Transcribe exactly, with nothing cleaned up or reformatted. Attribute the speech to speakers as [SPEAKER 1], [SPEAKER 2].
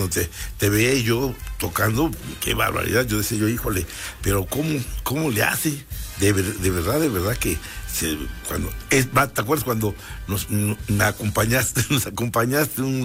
[SPEAKER 1] cuando te, te veía yo tocando, qué barbaridad, yo decía yo, híjole, pero ¿cómo, cómo le hace? De, de verdad, de verdad que se, cuando es, ¿te acuerdas cuando nos, me acompañaste, nos acompañaste un